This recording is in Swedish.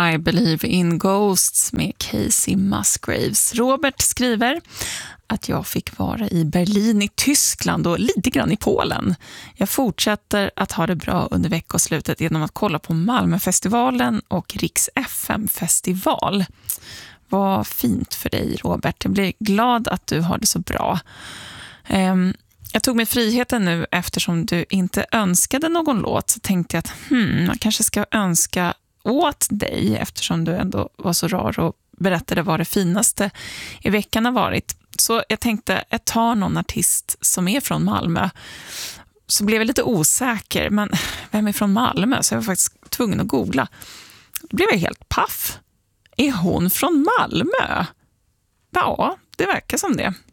I Believe in Ghosts med Casey Musgraves. Robert skriver att jag fick vara i Berlin i Tyskland och lite grann i Polen. Jag fortsätter att ha det bra under veckoslutet genom att kolla på Malmöfestivalen och Riks FM-festival. Vad fint för dig, Robert. Jag blir glad att du har det så bra. Jag tog mig friheten nu eftersom du inte önskade någon låt, så tänkte jag att man kanske ska önska åt dig eftersom du ändå var så rar och berättade vad det finaste i veckan har varit. Så jag tänkte jag tar någon artist som är från Malmö. Så blev jag lite osäker, men vem är från Malmö? Så jag var faktiskt tvungen att googla. Då blev jag helt paff. Är hon från Malmö? Ja, det verkar som det.